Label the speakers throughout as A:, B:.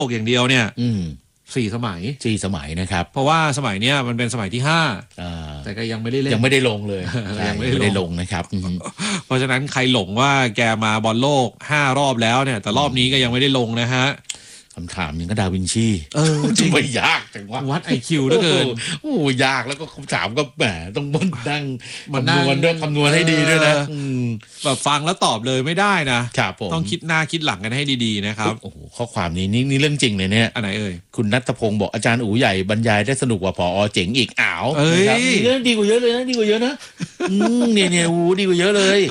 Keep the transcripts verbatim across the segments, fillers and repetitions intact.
A: อกอย่างเดียวเนี่ย
B: อืม
A: สี่สมัย
B: สี่สมัยนะครับ
A: เพราะว่าสมัยเนี้ยมันเป็นสมัยที่ห้าแต่ก็ยังไม่ได้เล่น
B: ยังไม่ได้ลงเลย
A: ยังไม่
B: ได้ลงนะครับ
A: เพราะฉะนั้นใครหลงว่าแกมาบอลโลกห้ารอบแล้วเนี่ยแต่รอบนี้ก็ยังไม่ได้ลงนะฮะ
B: คำถามยังก็ดาวินชี
A: เออจริง
B: ไม่ยากจังวะ
A: วัด ไอ คิว ด้วยเกิน
B: โอ้ยากแล้วก็คำถามก็แหมต้องมันนั่งคำนวณด้วยคำนวณให้ดีด้วยนะ
A: แบบฟังแล้วตอบเลยไม่ได้
B: นะครับผม
A: ต้องคิดหน้าคิดหลังกันให้ดีๆนะครับ
B: โอ้โหข้อความนี้นี่นี่เรื่องจริงเลยเนี่ย
A: อันไหนเอ่ย
B: คุณณัฐพงศ์บอกอาจารย์อู๋ใหญ่บรรยายได้สนุกกว่าผอเจ๋งอีกอ้าว
A: นะครับ
B: เรื่องดีกว่าเยอะเลยนะดีกว่าเยอะนะเนี่ยเนี่ยอู๋ดีกว่าเยอะเลย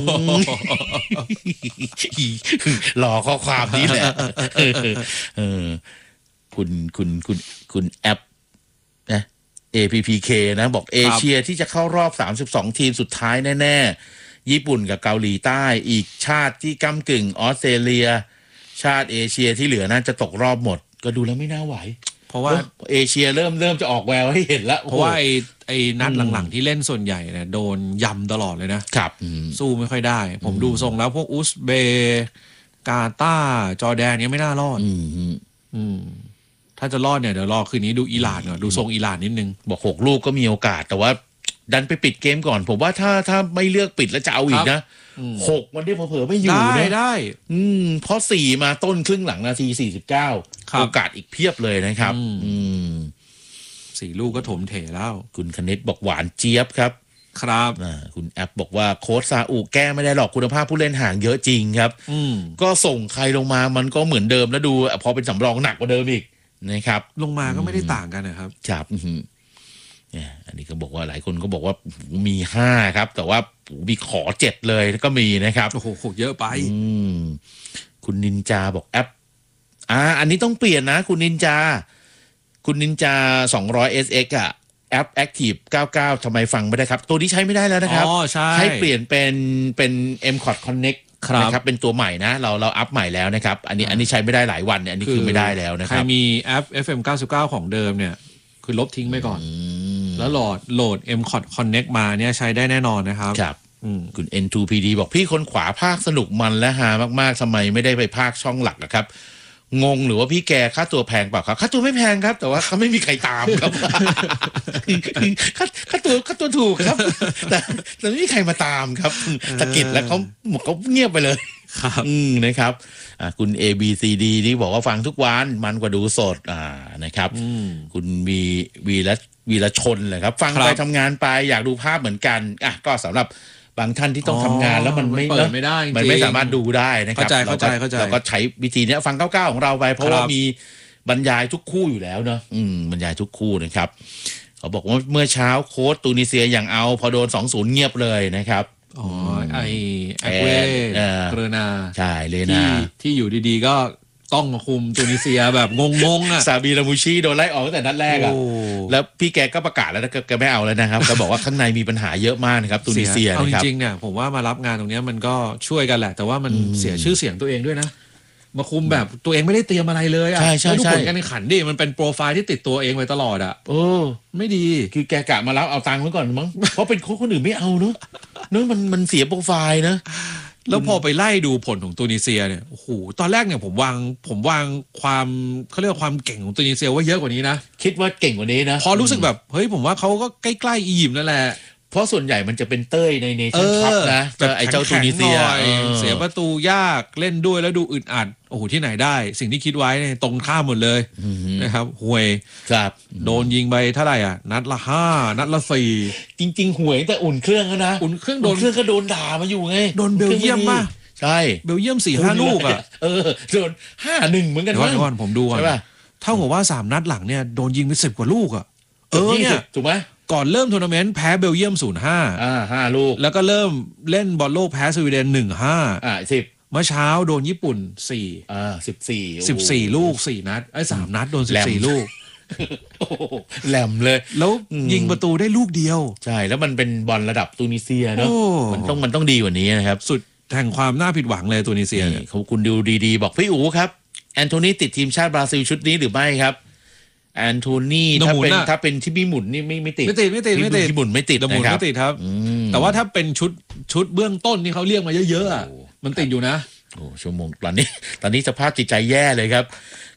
B: หล่อข้อความนี้แหละเออคุณคุณคุณคุณแอปนะ เอ พี พี เค นะบอกเอเชียที่จะเข้ารอบสามสิบสองทีมสุดท้ายแน่ๆญี่ปุ่นกับเกาหลีใต้อีกชาติที่ก้ำกึ่งออสเตรเลียชาติเอเชียที่เหลือน่าจะตกรอบหมดก็ดูแล้วไม่น่าไหว
A: เพราะว่า
B: เอเชียเริ่มเริ่มจะออกแววให้เห็นแล้ว
A: เพราะว่าไอ้ไอ้นัดหลังๆที่เล่นส่วนใหญ่เนี่ยโดนยำตลอดเลยนะครับสู้ไม่ค่อยได้ผมดูทรงแล้วพวกอุซเบย์กาตาร์จอร์แดนเนี่ยไม่น่ารอดอืมถ้าจะรอดเนี่ยเดี๋ยวรอคืนนี้ดูอิหร่านก่อนดูทรงอิหร่านนิดนึง
B: บอกหกลูกก็มีโอกาสแต่ว่าดันไปปิดเกมก่อนผมว่าถ้าถ้าไม่เลือกปิดแล้วจะเอาอีกนะหกวันนี้เผลอๆไม่อยู่
A: นะได้ได้
B: อืมเพราะสี่มาต้นครึ่งหลังนาทีสี่สิบเก้าโอกาสอีกเพียบเลยนะครับอืม
A: สี่ลูกก็ถมเถแล้ว
B: คุณคณิตบอกหวานเจี๊ยบครับ
A: ครับ
B: คุณแอปบอกว่าโค้ชซาอุแก้ไม่ได้หรอกคุณภาพผู้เล่นห่างเยอะจริงครับก็ส่งใครลงมามันก็เหมือนเดิมแล้วดูพอเป็นสำรองหนักกว่าเดิมอีกนะครับ
A: ลงมาก็ไม่ได้ต่างกันนะครับ
B: ครับเนี่ยอันนี้ก็บอกว่าหลายคนก็บอกว่ามีห้าครับแต่ว่ามีขอเจ็ดเลยก็มีนะครับ
A: โอ้โหเยอะไป
B: คุณนินจาบอกแอปอ่าอันนี้ต้องเปลี่ยนนะคุณนินจาคุณนินจาสองร้อย เอส เอ็กซ์ อ่ะแอป Active เก้าสิบเก้าทำไมฟังไม่ได้ครับตัวนี้ใช้ไม่ได้แล้วนะครับ
A: อ๋อใช่
B: ให้เปลี่ยนเป็นเป็น เอ็ม คอร์ด Connectนะครับเป็นตัวใหม่นะเราเราอัพใหม่แล้วนะครับอันนี้อันนี้ใช้ไม่ได้หลายวันเนี่ยอันนี้คือไม่ได้แล้วนะครับ
A: ใครมีแอป เอฟ เอ็ม เก้าสิบเก้าของเดิมเนี่ยคือลบทิ้งไปก่อนแล้วโหลดโหลด เอ็ม คอร์ด Connect มาเนี่ยใช้ได้แน่นอนนะครับ
B: ครับคุณ เอ็น ทู พี ดี บอกพี่คนขวาภาคสนุกมันและฮามากๆทำไมไม่ได้ไปภาคช่องหลักนะครับงงหรือว่าพี่แกค่าตัวแพงเปล่าครับค่าตัวไม่แพงครับแต่ว่าเขาไม่มีใครตามครับค่าค่าตัวค่าตัวถูกครับแต่แต่ไม่มีใครมาตามครับตะกิดแล้วเขาเขาเงียบไปเลย
A: ครับ
B: อืมนะครับอ่าคุณ เอ บี ซี ดี นี่บอกว่าฟังทุกวันมันกว่าดูสดอ่านะครับคุณวีวีละวีละชนเลยครับฟังไปทำงานไปอยากดูภาพเหมือนกันอ่ะก็สำหรับบางท่านที่ต้องทำงานแล้วมันไม่
A: เปิดไม่ได้
B: มันไม่สามารถดูได้นะครับ
A: เข้าใจเข้าใจ
B: เราก็ใช้วิธีนี้ฟังเก้าสิบเก้าของเราไปเพราะว่ามีบรรยายทุกคู่อยู่แล้วเนอะอืมบรรยายทุกคู่นะครับเขาบอกว่าเมื่อเช้าโค้ชตูนิเซียอย่างเอาพอโดน สองศูนย์ เงียบเลยนะครับ
A: อ๋อไอแอคเวเรนา
B: ใช่เลนา
A: ที่อยู่ดีๆก็ต้องมาคุมตูนิเซียแบบงงๆอ่ะ
B: ซาบีลามูชีโดนไล่ออกตั้งแต่นัดแรกอ่ะแล้วพี่แกก็ประกาศแล้วแกไม่เอาแล้วนะครับก็บอกว่าข้างในมีปัญหาเยอะมากนะครับตูนิเซีย
A: นะครับเอาจริงๆเนี่ยผมว่ามารับงานตรงนี้มันก็ช่วยกันแหละแต่ว่ามันเสียชื่อเสียงตัวเองด้วยนะมาคุมแบบตัวเองไม่ได้เตรียมอะไรเลยอ่ะแล้วดูผลการแข่งขันดิมันเป็นโปรไฟล์ที่ติดตัวเองไว้ตลอดอ่ะ
B: เออ
A: ไม่ดี
B: คือแกกะมารับเอาตังค์ไว้ก่อนมั้งเพราะเป็นคนอื่นไม่เอาเนอะเนอะมันมันเสียโปรไฟล์นะ
A: แล้วพอไปไล่ดูผลของตูนิเซียเนี่ยโอ้โหตอนแรกเนี่ยผมวางผมวางความเขาเรียกว่าความเก่งของตูนิเซียไว้เยอะกว่านี้นะ
B: คิดว่าเก่งกว่านี้นะ
A: พอรู้สึกแบบเฮ้ยผมว่าเขาก็ใกล้ๆอียิปต์นั่นแหละ
B: เพราะส่วนใหญ่มันจะเป็นเต้ยในเนชั่นคัพนะแต่ไอ้เจ้าตูนิเซีย
A: เสียประตูยากเล่นด้วยแล้วดูอึดอัดโอ้โหที่ไหนได้สิ่งที่คิดไว้เนี่ยตรงข้ามหมดเลยนะครับห่วย
B: ครับ
A: โดนยิงไปเท่าไหร่อ่ะนัดละห้านัดละสี่
B: จริงๆห่วยแต่อุ่นเครื่องแล้วนะ
A: อุ่นเครื่องโดน
B: เครื่องก็โดนด่ามาอยู่ไง
A: โดนเบลเยียมป่ะ
B: ใช่
A: เบลเยียมสี่ห้าลูกอ่ะ
B: เออโดนห้าหนึ่งเหมือนกัน
A: ว่าก่อนผมดูอ่ะใช่ป่ะเท่ากับว่าสามนัดหลังเนี่ยโดนยิงไปสิบกว่าลูกอ่ะเออเนี่ย
B: ถูกไหม
A: ก่อนเริ่มทัวร์นาเมนต์แพ้เบลเยียม ศูนย์ห้า
B: อ่าห้าลูก
A: แล้วก็เริ่มเล่นบอลโลกแพ้สวีเดน หนึ่งห้า
B: อ่าสิบ
A: เมื่อเช้าโดนญี่ปุ่นสี่
B: อ่าสิบสี่
A: สิบสี่ลูกสี่นัดไอ้สามนัดโดนสิบสี่ลูก
B: แหลมเลย
A: แล้วยิงประตูได้ลูกเดียว
B: ใช่แล้วมันเป็นบอลระดับตูนิเซียเนาะมันต้องมันต้องดีกว่านี้นะครับ
A: สุดแห่งความน่าผิดหวังเลยตูนิเซีย
B: เขาคุณดูดีๆบอกพี่อู๋ครับแอนโทนีติดทีมชาติบราซิลชุดนี้หรือไม่ครับแอนโทนีถ้าเป็นถ้าเป็นที่มีหมุนนี่ไม่ไม่ติด
A: ไม่ติดไม่ติดไม่ติด
B: ที่หมุนไม่ติดนะครับ
A: ไม่ติดครับแต่ว่าถ้าเป็นชุดชุดเบื้องต้นที่เขาเรียกมาเยอะๆอ่ะมันติดอยู่นะ
B: โอ้ชั่วโมงตอนนี้ตอนนี้สภาพจิตใจแย่เลยครับ